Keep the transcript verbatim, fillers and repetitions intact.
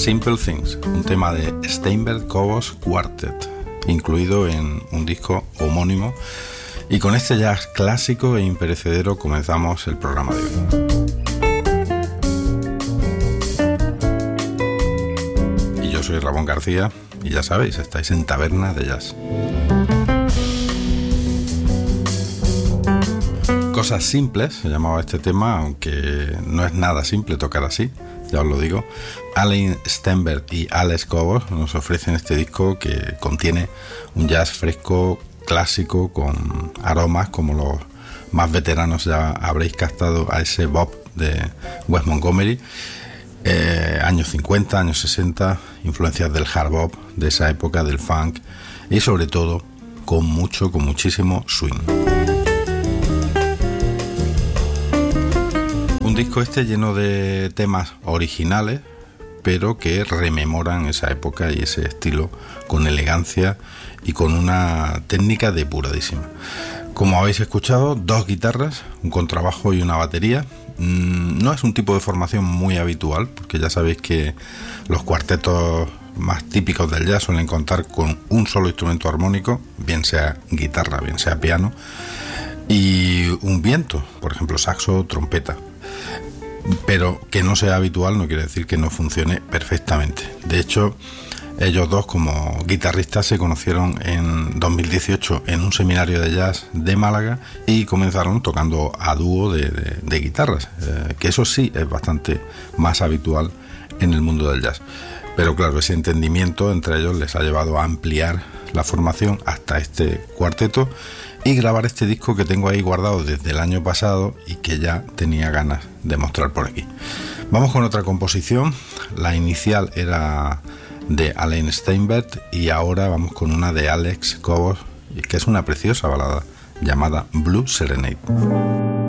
Simple Things, un tema de Steinberg Cobos Quartet, incluido en un disco homónimo. Y con este jazz clásico e imperecedero comenzamos el programa de hoy. Y yo soy Ramón García y ya sabéis, estáis en Taberna de Jazz. Cosas simples se llamaba este tema, aunque no es nada simple tocar así, ya os lo digo. Alain Steinberg y Alex Cobos nos ofrecen este disco que contiene un jazz fresco, clásico, con aromas como los más veteranos ya habréis captado a ese bop de Wes Montgomery, eh, años cincuenta, años sesenta, influencias del hard bop de esa época, del funk, y sobre todo con mucho, con muchísimo swing. Un disco este lleno de temas originales, pero que rememoran esa época y ese estilo con elegancia y con una técnica depuradísima. Como habéis escuchado, dos guitarras, un contrabajo y una batería. No es un tipo de formación muy habitual, porque ya sabéis que los cuartetos más típicos del jazz suelen contar con un solo instrumento armónico, bien sea guitarra, bien sea piano, y un viento, por ejemplo saxo o trompeta. Pero que no sea habitual no quiere decir que no funcione perfectamente. De hecho, ellos dos como guitarristas se conocieron en dos mil dieciocho en un seminario de jazz de Málaga y comenzaron tocando a dúo de, de, de guitarras, eh, que eso sí es bastante más habitual en el mundo del jazz. Pero claro, ese entendimiento entre ellos les ha llevado a ampliar la formación hasta este cuarteto y grabar este disco que tengo ahí guardado desde el año pasado y que ya tenía ganas de mostrar por aquí. Vamos con otra composición. La inicial era de Alain Steinberg y ahora vamos con una de Alex Cobos, que es una preciosa balada llamada Blue Serenade.